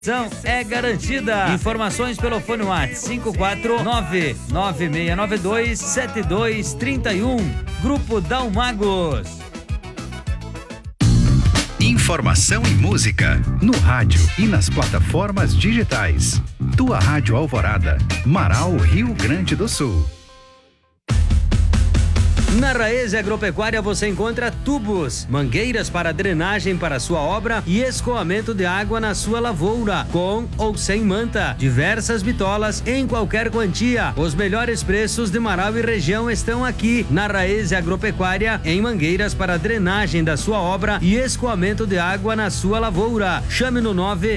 É garantida. Informações pelo fone WhatsApp 549-9692-7231. Grupo Dalmagos. Informação e música no rádio e nas plataformas digitais. Tua Rádio Alvorada, Marau, Rio Grande do Sul. Na Raese Agropecuária você encontra tubos, mangueiras para drenagem para sua obra e escoamento de água na sua lavoura, com ou sem manta. Diversas bitolas em qualquer quantia. Os melhores preços de Marau e região estão aqui na Raese Agropecuária, em mangueiras para drenagem da sua obra e escoamento de água na sua lavoura. Chame no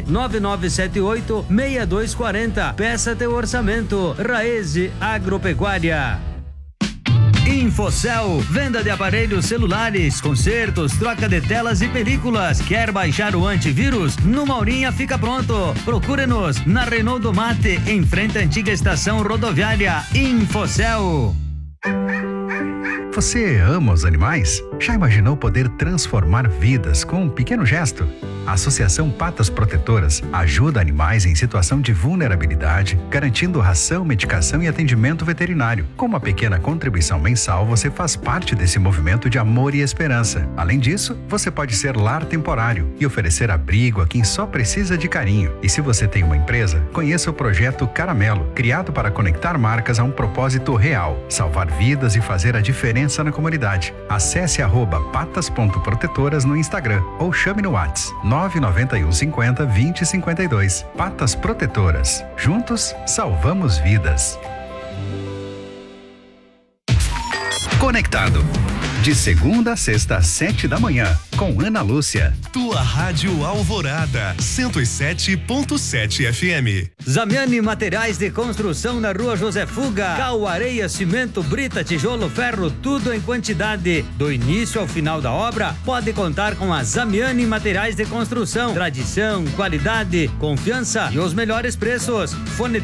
99978-6240. Peça teu orçamento. Raese Agropecuária. Infocel, venda de aparelhos celulares, consertos, troca de telas e películas. Quer baixar o antivírus? No Maurinha fica pronto. Procure-nos na Reinaldo Mate, em frente à antiga estação rodoviária. Infocel. Você ama os animais? Já imaginou poder transformar vidas com um pequeno gesto? A Associação Patas Protetoras ajuda animais em situação de vulnerabilidade, garantindo ração, medicação e atendimento veterinário. Com uma pequena contribuição mensal, você faz parte desse movimento de amor e esperança. Além disso, você pode ser lar temporário e oferecer abrigo a quem só precisa de carinho. E se você tem uma empresa, conheça o projeto Caramelo, criado para conectar marcas a um propósito real, salvar vidas e fazer a diferença na comunidade. Acesse @patas.protetoras no Instagram ou chame no WhatsApp 991 50 20 52. Patas Protetoras. Juntos, salvamos vidas. Conectado. De segunda a sexta, às 7 da manhã, com Ana Lúcia. Tua Rádio Alvorada, 107.7 FM. Zamiani Materiais de Construção na Rua José Fuga. Cal, areia, cimento, brita, tijolo, ferro, tudo em quantidade. Do início ao final da obra, pode contar com a Zamiani Materiais de Construção. Tradição, qualidade, confiança e os melhores preços. Fone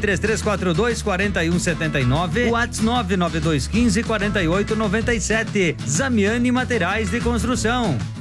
3342-4179, WhatsApp 99215-4897. Zamiani Materiais de Construção.